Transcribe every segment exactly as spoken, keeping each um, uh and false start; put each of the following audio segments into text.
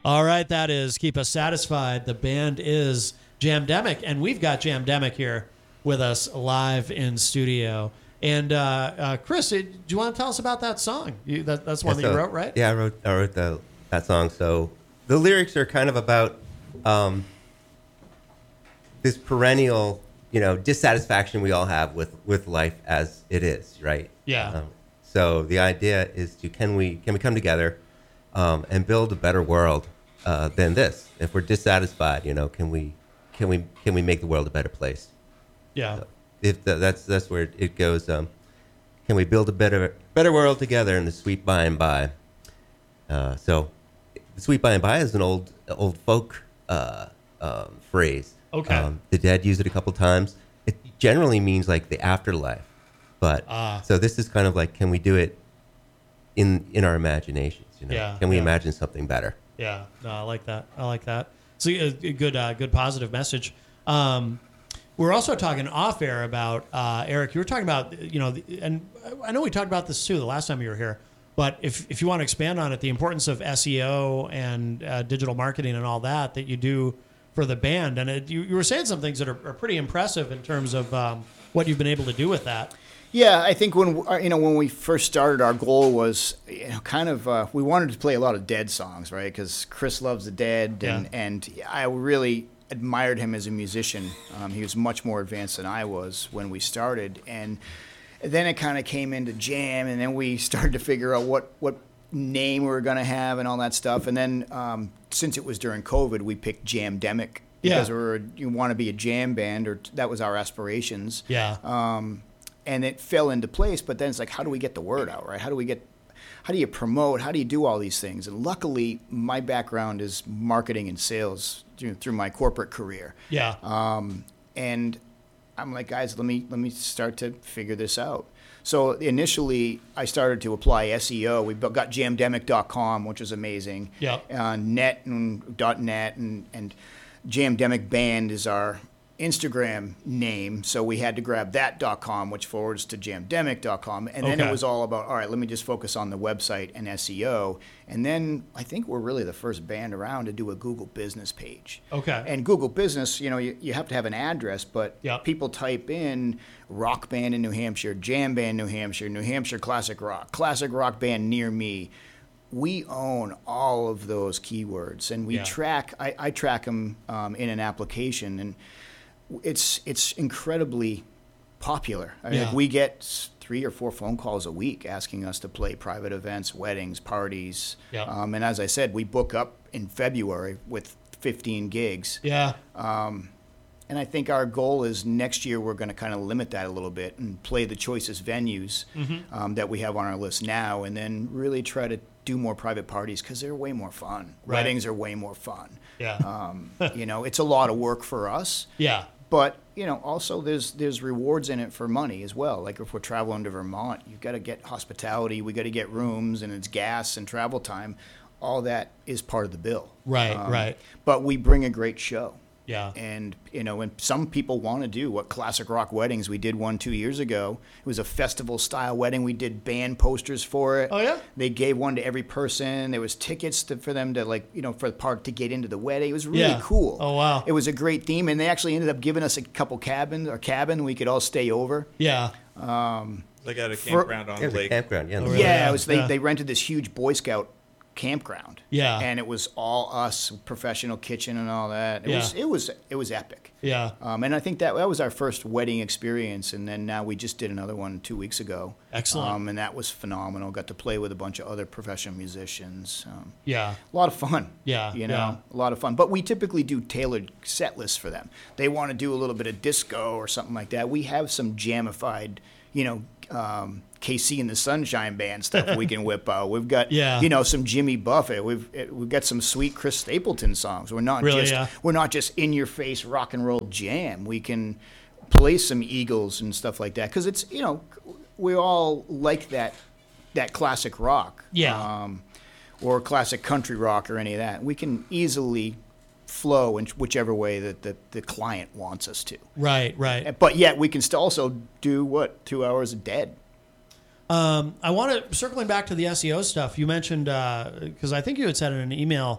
All right, that is Keep Us Satisfied. The band is Jamdemic, and we've got Jamdemic here with us live in studio. And uh, uh, Chris, do you want to tell us about that song? You, that, that's one yeah, that so, you wrote, right? Yeah, I wrote I wrote the, that song. So the lyrics are kind of about um, this perennial, you know, dissatisfaction we all have with, with life as it is, right? Yeah. Um, so the idea is to can we can we come together um, and build a better world uh, than this? If we're dissatisfied, you know, can we can we can we make the world a better place? Yeah. So if the, that's that's where it goes. Um, can we build a better better world together in the sweet by and by? Uh, so, the sweet by and by is an old old folk uh, um, phrase. Okay. Um, the Dead use it a couple times. It generally means like the afterlife, but Ah. so this is kind of like, can we do it in in our imaginations? You know, Yeah, can we yeah. imagine something better? Yeah, no, I like that. I like that. It's a, a good, uh, good positive message. Um, we're also talking off air about uh, Eric. You were talking about, you know, the, and I know we talked about this too the last time you were here. But if if you want to expand on it, the importance of S E O and uh, digital marketing and all that that you do for the band, and it, you, you were saying some things that are, are pretty impressive in terms of um, what you've been able to do with that. Yeah, I think when you know when we first started, our goal was you know kind of uh, we wanted to play a lot of Dead songs, right? Because Chris loves the Dead, and Yeah. and I really admired him as a musician. Um, he was much more advanced than I was when we started, and then it kind of came into Jam, and then we started to figure out what what name we were going to have and all that stuff. And then um, since it was during COVID, we picked Jamdemic because Yeah. we were you want to be a jam band, or that was our aspirations. Yeah. Um, and it fell into place, but then it's like, how do we get the word out, right? How do we get, how do you promote? How do you do all these things? And luckily, my background is marketing and sales through, through my corporate career. Yeah. Um, and I'm like, guys, let me let me start to figure this out. So initially, I started to apply S E O. We got jamdemic dot com, which is amazing. Yeah. Uh, net and .net and and Jamdemic Band is our Instagram name, so we had to grab that .com, which forwards to jamdemic dot com, and then Okay. it was all about, all right, let me just focus on the website and S E O, and then I think we're really the first band around to do a Google business page. Okay. And Google Business, you know, you, you have to have an address, but Yeah. people type in rock band in New Hampshire, jam band New Hampshire, New Hampshire classic rock, classic rock band near me. We own all of those keywords, and we Yeah. track. I, I track them um, in an application, and it's it's incredibly popular. I mean, Yeah. like we get s- three or four phone calls a week asking us to play private events, weddings, parties. Yeah. Um, and as I said, we book up in February with fifteen gigs. Yeah. Um, and I think our goal is next year we're going to kind of limit that a little bit and play the choicest venues Mm-hmm. um, that we have on our list now, and then really try to do more private parties because they're way more fun. Right. Weddings are way more fun. Yeah. Um, you know, it's a lot of work for us. Yeah. But you know, also there's there's rewards in it for money as well. Like if we're traveling to Vermont, you've got to get hospitality, we got to get rooms, and it's gas and travel time. All that is part of the bill. Right, right. But we bring a great show. Yeah. And you know, and some people want to do what classic rock weddings. We did one two years ago. It was a festival style wedding. We did band posters for it. Oh, yeah? They gave one to every person. There was tickets to, for them to like you know for the part to get into the wedding. It was really Yeah. cool. Oh, wow. It was a great theme, and they actually ended up giving us a couple cabins or cabin we could all stay over. Yeah. Like at a campground on Yeah, the it's a lake. campground. Yeah. Oh, really? Yeah, Yeah, it was. They, yeah. they rented this huge Boy Scout campground. Yeah. and it was all us, professional kitchen and all that. It Yeah. was it was it was epic. Yeah. Um, and I think that that was our first wedding experience, and then now we just did another one two weeks ago. Excellent. Um, and that was phenomenal. Got to play with a bunch of other professional musicians. Um, Yeah. a lot of fun. Yeah, You know, yeah. a lot of fun. But we typically do tailored set lists for them. They want to do a little bit of disco or something like that. We have some jamified, you know, um, K C and the Sunshine Band stuff we can whip out. We've got, Yeah. you know, some Jimmy Buffett. We've we've got some sweet Chris Stapleton songs. We're not Really, just yeah. we're not just in your face rock and roll jam. We can play some Eagles and stuff like that because it's you know we all like that that classic rock. Yeah. Um, or classic country rock or any of that. We can easily flow in whichever way that the, the client wants us to. Right, right. But yet we can still also do what two hours of Dead. Um, I want to circling back to the S E O stuff. You mentioned because I think you had said in an email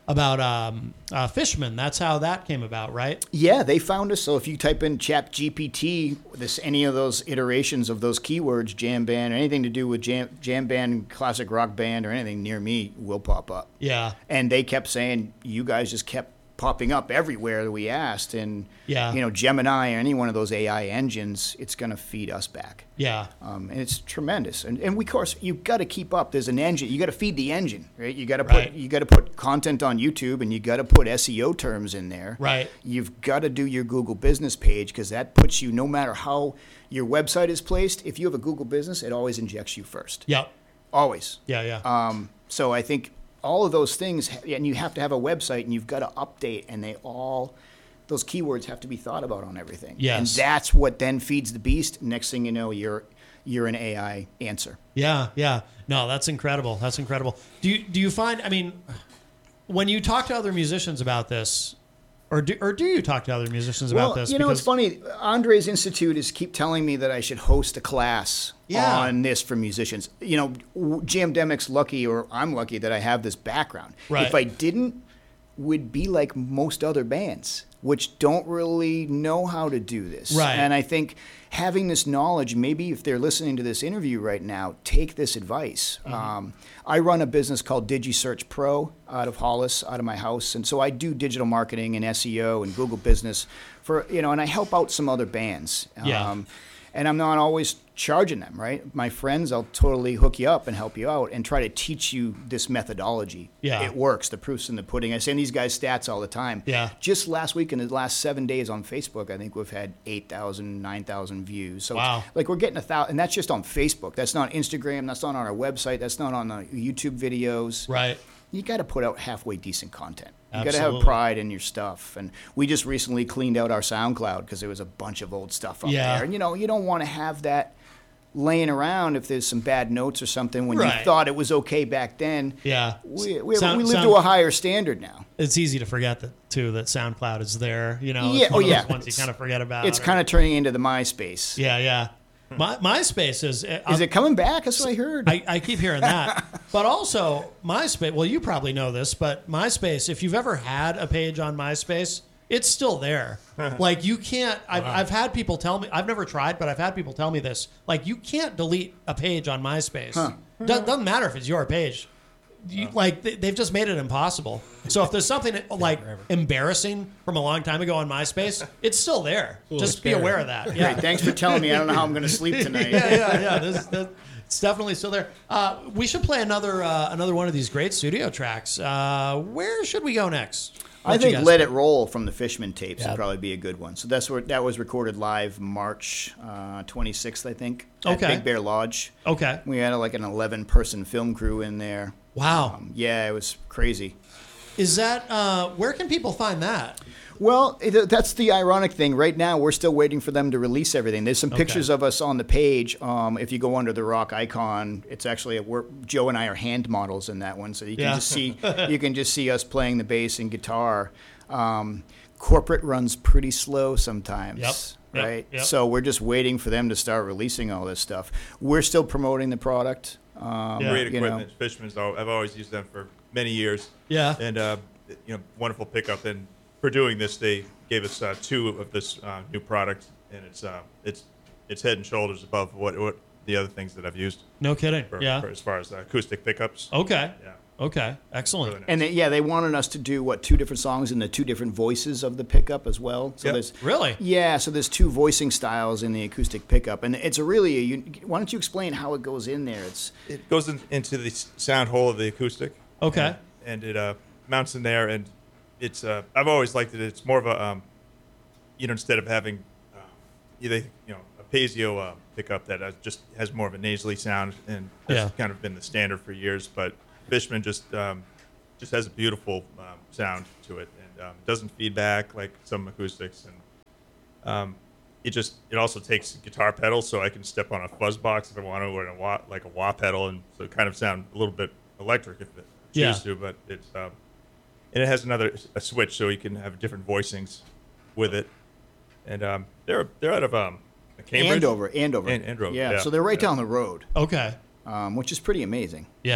about um, uh, Fishman. That's how that came about, right? Yeah, they found us. So if you type in Chat G P T, this any of those iterations of those keywords, jam band, or anything to do with jam, jam band, classic rock band, or anything near me will pop up. Yeah. And they kept saying, you guys just kept popping up everywhere that we asked. And, Yeah. you know, Gemini or any one of those A I engines, it's going to feed us back. Yeah. Um, and it's tremendous. And, and we, of course, you've got to keep up. There's an engine. You got to feed the engine, right? You got to put Right. you got to put content on YouTube, and you got to put S E O terms in there. Right. You've got to do your Google business page, because that puts you, no matter how your website is placed, if you have a Google business, it always injects you first. Yep. Always. Yeah. Yeah. Um, so I think all of those things, and you have to have a website, and you've got to update, and they all, those keywords have to be thought about on everything. Yes. And that's what then feeds the beast. Next thing you know, you're you're an A I answer. Yeah, yeah. No, that's incredible. That's incredible. Do you do you find? I mean, when you talk to other musicians about this, or do or do you talk to other musicians about Well, this? you know, Because- it's funny. Andre's Institute is keep telling me that I should host a class Yeah. on this for musicians. You know, w- Jamdemic's lucky, or I'm lucky that I have this background. Right. If I didn't, would be like most other bands, which don't really know how to do this. Right. And I think having this knowledge, maybe if they're listening to this interview right now, take this advice. Mm-hmm. Um, I run a business called DigiSearch Pro out of Hollis, out of my house, and so I do digital marketing and S E O and Google Business for, you know, and I help out some other bands. Yeah. Um, and I'm not always charging them, right? My friends, I'll totally hook you up and help you out and try to teach you this methodology. Yeah. It works. The proof's in the pudding. I send these guys stats all the time. Yeah. Just last week, in the last seven days on Facebook, I think we've had eight thousand, nine thousand views. So, Wow. like, we're getting a thousand, and that's just on Facebook. That's not Instagram. That's not on our website. That's not on the YouTube videos. right. You got to put out halfway decent content. You got to Absolutely. have pride in your stuff. And we just recently cleaned out our SoundCloud because there was a bunch of old stuff up Yeah. there. And, you know, you don't want to have that laying around if there's some bad notes or something when Right. you thought it was okay back then. Yeah. We, we, Sound- we live sound- to a higher standard now. It's easy to forget that too. That SoundCloud is there. You know. Yeah, It's one oh, of yeah. those ones you kind of forget about. It's or- kind of turning into the MySpace. Yeah, yeah. My MySpace is. uh, Is it coming back? That's what I heard. I, I keep hearing that. But also, MySpace, well, you probably know this, but MySpace, if you've ever had a page on MySpace, it's still there. Like, you can't, I've, I've had people tell me, I've never tried, but I've had people tell me this. Like, you can't delete a page on MySpace. Huh. Do- doesn't matter if it's your page. You, like, they, they've just made it impossible. So if there's something like embarrassing from a long time ago on MySpace, it's still there. Just be scary. aware of that. Yeah. Great. Thanks for telling me. I don't know how I'm going to sleep tonight. yeah, yeah, yeah. This, this, it's definitely still there. Uh, we should play another uh, another one of these great studio tracks. Uh, where should we go next? I What you think guys "Let It Roll" from the Fishman tapes Yeah. would probably be a good one. So that's where that was recorded live March uh, twenty-sixth, I think, at Okay. Big Bear Lodge. Okay. We had like an eleven-person film crew in there. Wow. Um, yeah, it was crazy. Is that uh, where can people find that? Well, it, that's the ironic thing. Right now, we're still waiting for them to release everything. There's some Okay. pictures of us on the page. Um, if you go under the rock icon, it's actually a, we're, Joe and I are hand models in that one, so you can Yeah. just see you can just see us playing the bass and guitar. Um, corporate runs pretty slow sometimes. Yep. Yep. Right. Yep. So we're just waiting for them to start releasing all this stuff. We're still promoting the product. Um, Yeah. Great you know. equipment. Fishman's. al- I've always used them for many years. Yeah. And uh, you know, wonderful pickup. And for doing this, they gave us uh, two of this uh, new product, and it's uh, it's it's head and shoulders above what what the other things that I've used. No kidding. For, Yeah. for as far as uh, acoustic pickups. Okay. Yeah. Okay. Excellent. Really nice. And they, yeah, they wanted us to do what two different songs in the two different voices of the pickup as well. So Yep. there's Really? yeah, so there's two voicing styles in the acoustic pickup, and it's a really. A, un- why don't you explain how it goes in there? It's It goes in, into the s- sound hole of the acoustic. Okay. And, and it uh, mounts in there, and it's. Uh, I've always liked it. It's more of a, um, you know, instead of having, uh, either you know, a Pasio uh, pickup that uh, just has more of a nasally sound, and that's Yeah. kind of been the standard for years. But Fishman just um, just has a beautiful um, sound to it, and um, doesn't feedback like some acoustics, and um, it just it also takes guitar pedals, so I can step on a fuzz box if I want to, or a wah, like a wah pedal, and so it kind of sound a little bit electric if it Yeah. choose to. But it's um, and it has another a switch, so you can have different voicings with it, and um, they're they're out of um, Cambridge. Andover, Andover, And- Andover, Yeah, yeah, so they're right yeah. down the road, Okay. um, which is pretty amazing. Yeah. you know.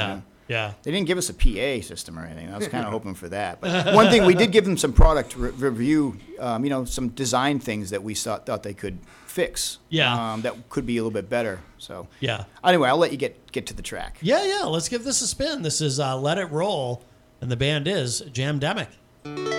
Yeah. They didn't give us a P A system or anything. I was kind of hoping for that. But one thing, we did give them some product re- review, um, you know, some design things that we thought, thought they could fix. Yeah. Um, that could be a little bit better. So Yeah. anyway, I'll let you get, get to the track. Yeah, yeah. Let's give this a spin. This is uh, Let It Roll, and the band is Jamdemic.